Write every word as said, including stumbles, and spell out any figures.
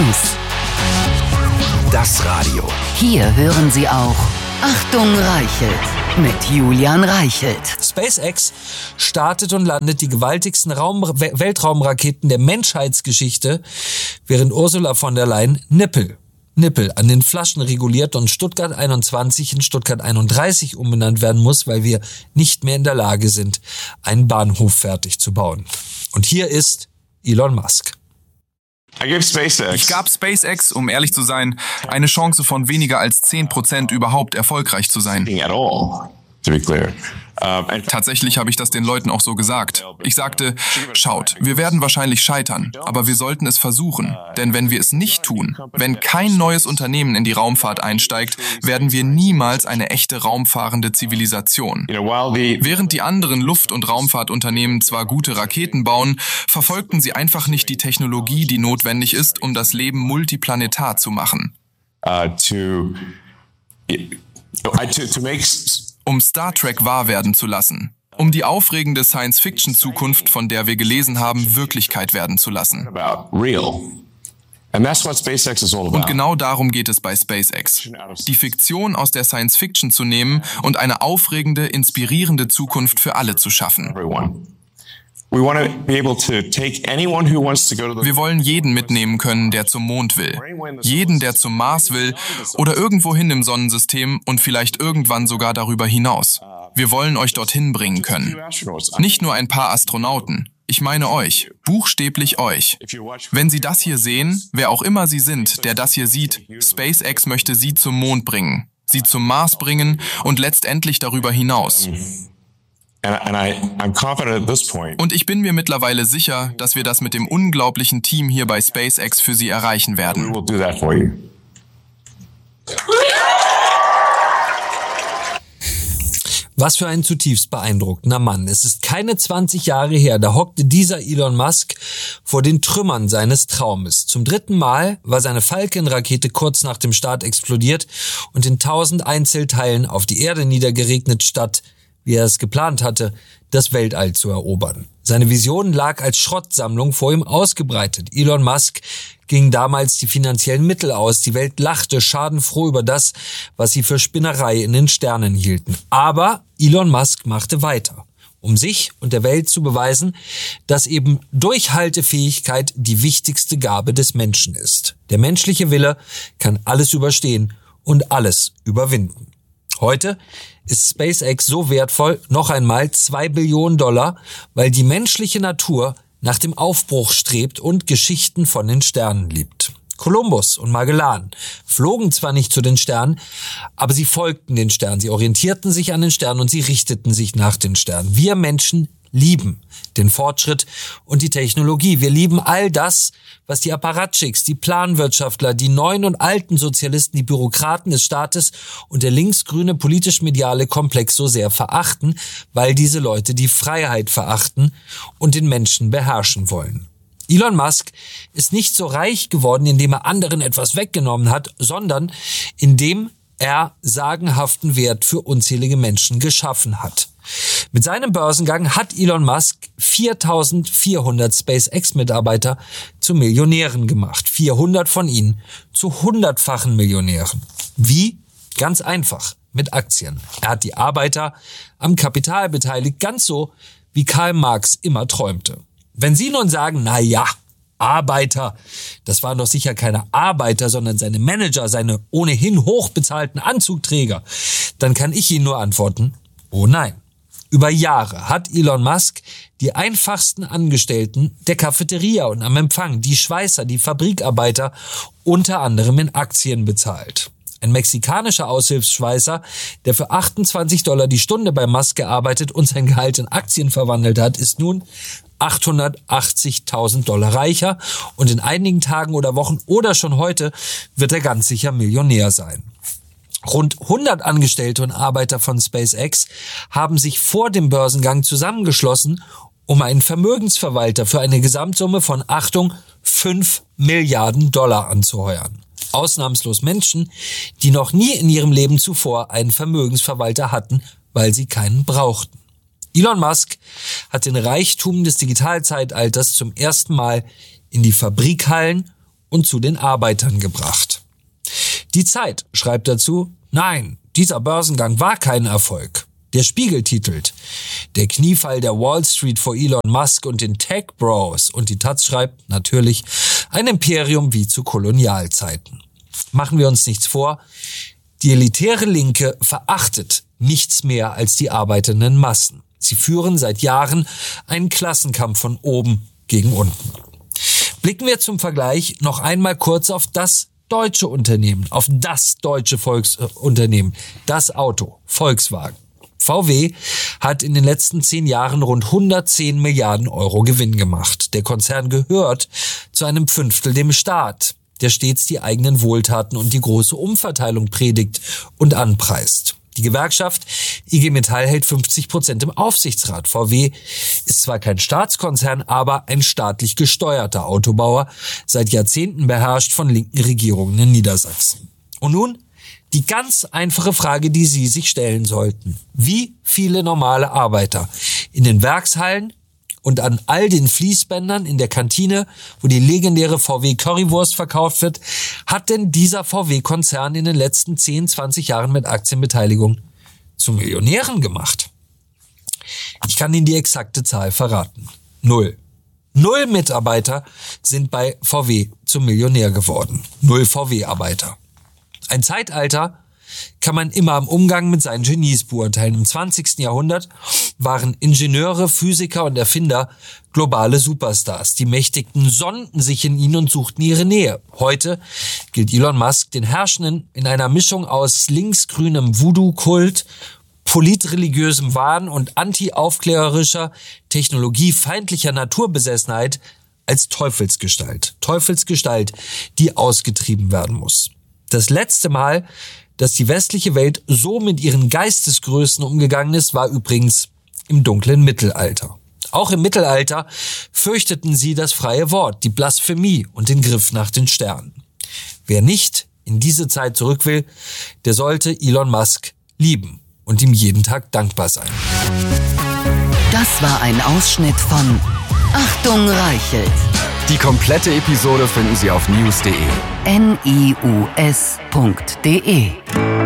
News. Das Radio. Hier hören Sie auch Achtung Reichelt mit Julian Reichelt. SpaceX startet und landet die gewaltigsten Raum- Weltraumraketen der Menschheitsgeschichte, während Ursula von der Leyen Nippel, Nippel an den Flaschen reguliert und Stuttgart einundzwanzig in Stuttgart einunddreißig umbenannt werden muss, weil wir nicht mehr in der Lage sind, einen Bahnhof fertig zu bauen. Und hier ist Elon Musk. Ich gab SpaceX, um ehrlich zu sein, eine Chance von weniger als zehn Prozent überhaupt erfolgreich zu sein. Tatsächlich habe ich das den Leuten auch so gesagt. Ich sagte, schaut, wir werden wahrscheinlich scheitern, aber wir sollten es versuchen. Denn wenn wir es nicht tun, wenn kein neues Unternehmen in die Raumfahrt einsteigt, werden wir niemals eine echte raumfahrende Zivilisation. Während die anderen Luft- und Raumfahrtunternehmen zwar gute Raketen bauen, verfolgten sie einfach nicht die Technologie, die notwendig ist, um das Leben multiplanetar zu machen. Um Star Trek wahr werden zu lassen. Um die aufregende Science-Fiction-Zukunft, von der wir gelesen haben, Wirklichkeit werden zu lassen. Und genau darum geht es bei SpaceX. Die Fiktion aus der Science-Fiction zu nehmen und eine aufregende, inspirierende Zukunft für alle zu schaffen. Wir wollen jeden mitnehmen können, der zum Mond will. Jeden, der zum Mars will oder irgendwohin im Sonnensystem und vielleicht irgendwann sogar darüber hinaus. Wir wollen euch dorthin bringen können. Nicht nur ein paar Astronauten. Ich meine euch, buchstäblich euch. Wenn Sie das hier sehen, wer auch immer Sie sind, der das hier sieht, SpaceX möchte Sie zum Mond bringen, Sie zum Mars bringen und letztendlich darüber hinaus. Und ich bin mir mittlerweile sicher, dass wir das mit dem unglaublichen Team hier bei SpaceX für Sie erreichen werden. Was für ein zutiefst beeindruckender Mann. Es ist keine zwanzig Jahre her, da hockte dieser Elon Musk vor den Trümmern seines Traumes. Zum dritten Mal war seine Falcon-Rakete kurz nach dem Start explodiert und in tausend Einzelteilen auf die Erde niedergeregnet, statt, wie er es geplant hatte, das Weltall zu erobern. Seine Vision lag als Schrottsammlung vor ihm ausgebreitet. Elon Musk ging damals die finanziellen Mittel aus. Die Welt lachte schadenfroh über das, was sie für Spinnerei in den Sternen hielten. Aber Elon Musk machte weiter, um sich und der Welt zu beweisen, dass eben Durchhaltefähigkeit die wichtigste Gabe des Menschen ist. Der menschliche Wille kann alles überstehen und alles überwinden. Heute ist SpaceX so wertvoll, noch einmal zwei Billionen Dollar, weil die menschliche Natur nach dem Aufbruch strebt und Geschichten von den Sternen liebt. Kolumbus und Magellan flogen zwar nicht zu den Sternen, aber sie folgten den Sternen, sie orientierten sich an den Sternen und sie richteten sich nach den Sternen. Wir Menschen lieben den Fortschritt und die Technologie. Wir lieben all das, was die Apparatchiks, die Planwirtschaftler, die neuen und alten Sozialisten, die Bürokraten des Staates und der linksgrüne politisch-mediale Komplex so sehr verachten, weil diese Leute die Freiheit verachten und den Menschen beherrschen wollen. Elon Musk ist nicht so reich geworden, indem er anderen etwas weggenommen hat, sondern indem er sagenhaften Wert für unzählige Menschen geschaffen hat. Mit seinem Börsengang hat Elon Musk viertausendvierhundert SpaceX-Mitarbeiter zu Millionären gemacht. vierhundert von ihnen zu hundertfachen Millionären. Wie? Ganz einfach, mit Aktien. Er hat die Arbeiter am Kapital beteiligt, ganz so, wie Karl Marx immer träumte. Wenn Sie nun sagen, na ja, Arbeiter, das waren doch sicher keine Arbeiter, sondern seine Manager, seine ohnehin hochbezahlten Anzugträger, dann kann ich Ihnen nur antworten, oh nein. Über Jahre hat Elon Musk die einfachsten Angestellten der Cafeteria und am Empfang, die Schweißer, die Fabrikarbeiter, unter anderem in Aktien bezahlt. Ein mexikanischer Aushilfsschweißer, der für achtundzwanzig Dollar die Stunde bei Musk gearbeitet und sein Gehalt in Aktien verwandelt hat, ist nun achthundertachtzigtausend Dollar reicher und in einigen Tagen oder Wochen oder schon heute wird er ganz sicher Millionär sein. Rund hundert Angestellte und Arbeiter von SpaceX haben sich vor dem Börsengang zusammengeschlossen, um einen Vermögensverwalter für eine Gesamtsumme von, Achtung, fünf Milliarden Dollar anzuheuern. Ausnahmslos Menschen, die noch nie in ihrem Leben zuvor einen Vermögensverwalter hatten, weil sie keinen brauchten. Elon Musk hat den Reichtum des Digitalzeitalters zum ersten Mal in die Fabrikhallen und zu den Arbeitern gebracht. Die Zeit schreibt dazu, nein, dieser Börsengang war kein Erfolg. Der Spiegel titelt, der Kniefall der Wall Street vor Elon Musk und den Tech Bros. Und die Taz schreibt, natürlich, ein Imperium wie zu Kolonialzeiten. Machen wir uns nichts vor, die elitäre Linke verachtet nichts mehr als die arbeitenden Massen. Sie führen seit Jahren einen Klassenkampf von oben gegen unten. Blicken wir zum Vergleich noch einmal kurz auf das deutsche Unternehmen, auf das deutsche Volksunternehmen, das Auto, Volkswagen. V W hat in den letzten zehn Jahren rund hundertzehn Milliarden Euro Gewinn gemacht. Der Konzern gehört zu einem Fünftel dem Staat, der stets die eigenen Wohltaten und die große Umverteilung predigt und anpreist. Die Gewerkschaft I G Metall hält fünfzig Prozent im Aufsichtsrat. V W ist zwar kein Staatskonzern, aber ein staatlich gesteuerter Autobauer, seit Jahrzehnten beherrscht von linken Regierungen in Niedersachsen. Und nun die ganz einfache Frage, die Sie sich stellen sollten. Wie viele normale Arbeiter in den Werkshallen und an all den Fließbändern in der Kantine, wo die legendäre V W Currywurst verkauft wird, hat denn dieser V W-Konzern in den letzten zehn, zwanzig Jahren mit Aktienbeteiligung zu Millionären gemacht? Ich kann Ihnen die exakte Zahl verraten. Null. Null Mitarbeiter sind bei V W zum Millionär geworden. Null V W-Arbeiter. Ein Zeitalter kann man immer am Umgang mit seinen Genies beurteilen. Im zwanzigsten Jahrhundert waren Ingenieure, Physiker und Erfinder globale Superstars. Die Mächtigen sonnten sich in ihnen und suchten ihre Nähe. Heute gilt Elon Musk den Herrschenden in einer Mischung aus linksgrünem Voodoo-Kult, politreligiösem Wahn und anti-aufklärerischer, technologiefeindlicher Naturbesessenheit als Teufelsgestalt. Teufelsgestalt, die ausgetrieben werden muss. Das letzte Mal, dass die westliche Welt so mit ihren Geistesgrößen umgegangen ist, war übrigens im dunklen Mittelalter. Auch im Mittelalter fürchteten sie das freie Wort, die Blasphemie und den Griff nach den Sternen. Wer nicht in diese Zeit zurück will, der sollte Elon Musk lieben und ihm jeden Tag dankbar sein. Das war ein Ausschnitt von Achtung Reichelt. Die komplette Episode finden Sie auf news punkt de. N I U S punkt de